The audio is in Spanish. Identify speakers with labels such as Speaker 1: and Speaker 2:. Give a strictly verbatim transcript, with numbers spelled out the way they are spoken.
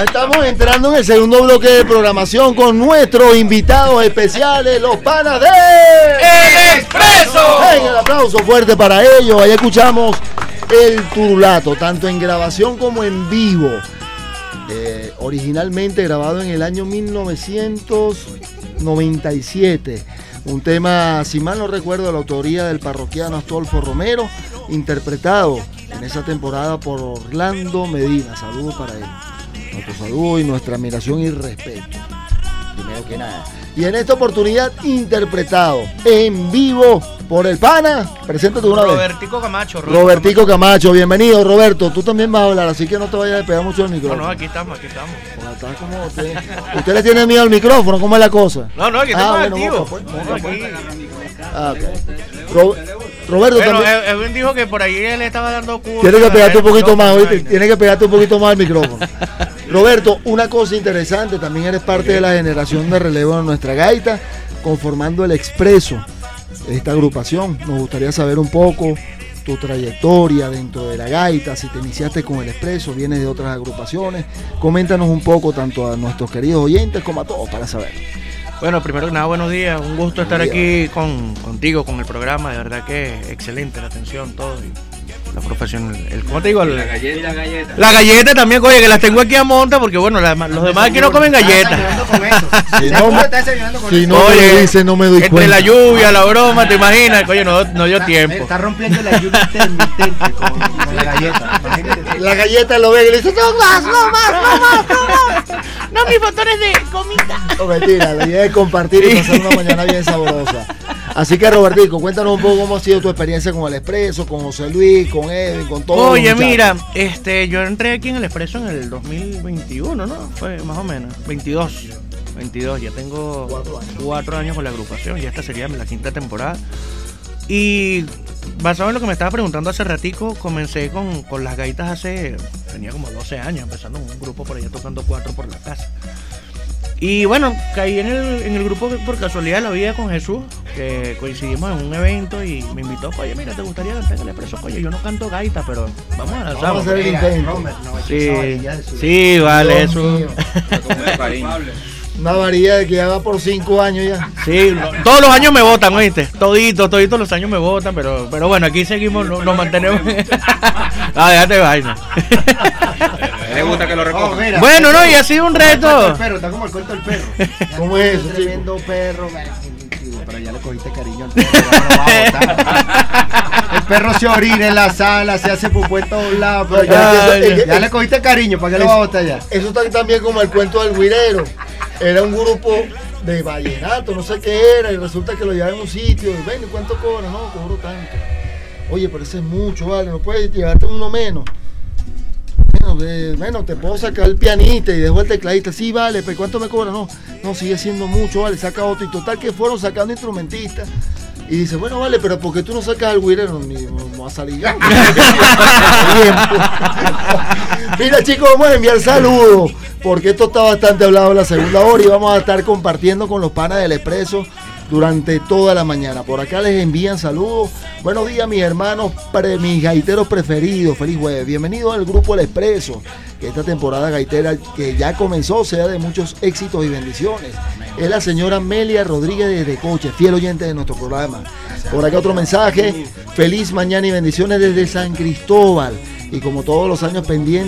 Speaker 1: Ya estamos entrando en el segundo bloque de programación con nuestros invitados especiales, los panas de
Speaker 2: El Expreso.
Speaker 1: Venga, el aplauso fuerte para ellos. Ahí escuchamos el Turulato, tanto en grabación como en vivo. Eh, originalmente grabado en el año mil novecientos noventa y siete. Un tema, si mal no recuerdo, de la autoría del parroquiano Astolfo Romero, interpretado en esa temporada por Orlando Medina. Saludos para él. Nuestro saludo y nuestra admiración y respeto. Primero que nada. Y en esta oportunidad, interpretado en vivo por el pana. Preséntate una vez.
Speaker 2: Robertico Camacho.
Speaker 1: Roberto Robertico Camacho. Camacho, bienvenido, Roberto. Tú también vas a hablar, así que no te vayas a despegar mucho el micrófono.
Speaker 2: No, no, aquí estamos, aquí estamos.
Speaker 1: Bueno, está como usted. ¿Usted le tiene miedo al micrófono? ¿Cómo es la cosa?
Speaker 2: No, no, aquí estamos
Speaker 1: ah,
Speaker 2: activos.
Speaker 1: Bueno, moca,
Speaker 2: No,
Speaker 1: pues,
Speaker 2: aquí.
Speaker 1: Ah, okay. Ro Roberto
Speaker 2: Pero
Speaker 1: también.
Speaker 2: Edwin dijo que por ahí él estaba dando curso.
Speaker 1: Tienes que pegarte un poquito más, ¿oíste?
Speaker 2: ¿oíste?
Speaker 1: Tienes que pegarte un poquito más al micrófono. Roberto, una cosa interesante, también eres parte de la generación de relevo de nuestra gaita, conformando el Expreso, esta agrupación. Nos gustaría saber un poco tu trayectoria dentro de la gaita, si te iniciaste con el Expreso, vienes de otras agrupaciones. Coméntanos un poco tanto a nuestros queridos oyentes como a todos para saber.
Speaker 2: Bueno, primero que nada, buenos días. Un gusto estar aquí con, contigo, con el programa. De verdad que excelente la atención, todo. Y la profesión, el, ¿cómo te digo? El,
Speaker 3: la galleta, la galleta.
Speaker 2: La galleta también, oye, que las tengo aquí a monta porque, bueno, la, los demás aquí no comen galletas.
Speaker 1: Si no, me, si no
Speaker 2: oye,
Speaker 1: me dice, no me doy
Speaker 2: entre
Speaker 1: cuenta.
Speaker 2: la lluvia, la broma, te imaginas, oye, no, no dio tiempo.
Speaker 3: Está rompiendo la lluvia intermitente con, con la galleta.
Speaker 1: La galleta lo ve y le dice, no más, no más, no más, no más.
Speaker 2: No, mis botones de comida.
Speaker 1: No, mentira, la idea es compartir y pasar una mañana bien sabrosa. Así que, Robertico, cuéntanos un poco cómo ha sido tu experiencia con el Expreso, con José Luis, con Edwin, con todo.
Speaker 2: Oye, mira, este, yo entré aquí en el Expreso en el dos mil veintiuno, ¿no? Fue más o menos, veintidós, veintidós, ya tengo cuatro años, cuatro años con la agrupación, ya esta sería la quinta temporada. Y basado en lo que me estaba preguntando hace ratico, comencé con, con las gaitas hace, tenía como doce años, empezando en un grupo por allá tocando cuatro por la casa. Y bueno, caí en el, en el grupo por casualidad de la vida con Jesús, que coincidimos en un evento y me invitó, oye, mira, ¿te gustaría cantar en el Expreso? Oye, yo no canto gaita, pero vamos a lanzar.
Speaker 1: Vamos a hacer el intento.
Speaker 2: Sí, sí, vale,
Speaker 1: Dios
Speaker 2: eso.
Speaker 1: mío. Una varilla de que ya va por cinco años ya.
Speaker 2: Sí, no, todos los años me votan, ¿oíste? Toditos, toditos los años me votan, pero, pero bueno, aquí seguimos, nos, nos mantenemos. Ah, déjate vaina.
Speaker 3: Le gusta que lo recoja.
Speaker 4: Oh, mira,
Speaker 2: Bueno, no, y ha sido un reto.
Speaker 4: El perro, está como el cuento del perro.
Speaker 1: ¿Cómo es eso,
Speaker 4: Un tremendo perro, pero ya le cogiste cariño al perro, ya no lo va a botar. El perro se orina en la sala, se hace pupú en todos lados, pero ya,
Speaker 1: Ay,
Speaker 4: ya, ya le cogiste cariño, ¿para qué lo va a botar ya?
Speaker 1: Eso está también como el cuento del guirero. Era un grupo de vallenato, no sé qué era, y resulta que lo llevan a un sitio. Y ven, ¿y cuánto cobra? No, cobro tanto. Oye, pero ese es mucho, vale, no puedes llevarte uno menos. Bueno, eh, bueno, te puedo sacar el pianista y dejo el tecladista. Sí, vale, pero ¿cuánto me cobra? No, no, sigue siendo mucho, vale, saca otro. Y total que fueron sacando instrumentistas. Y dice, bueno, vale, pero ¿por qué tú no sacas al guirero? Ni vamos a salir. Mira, chicos, vamos a enviar saludos, porque esto está bastante hablado en la segunda hora y vamos a estar compartiendo con los panas del Expreso durante toda la mañana. Por acá les envían saludos. Buenos días, mis hermanos, pre, mis gaiteros preferidos. Feliz jueves. Bienvenidos al grupo El Expreso. Que esta temporada gaitera que ya comenzó sea de muchos éxitos y bendiciones. Es la señora Melia Rodríguez desde Coche, fiel oyente de nuestro programa. Por acá otro mensaje. Feliz mañana y bendiciones desde San Cristóbal. Y como todos los años pendientes